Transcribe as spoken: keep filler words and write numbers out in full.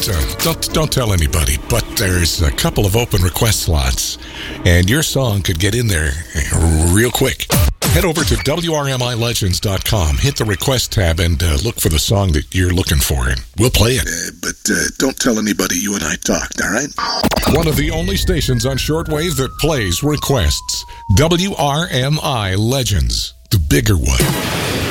don't uh, don't don't tell anybody, but there's a couple of open request slots, and your song could get in there real quick. Head over to W R M I Legends dot com, hit the request tab, and uh, look for the song that you're looking for, and we'll play it. Uh, but uh, don't tell anybody you and I talked, all right? One of the only stations on shortwave that plays requests. W R M I Legends, the bigger one.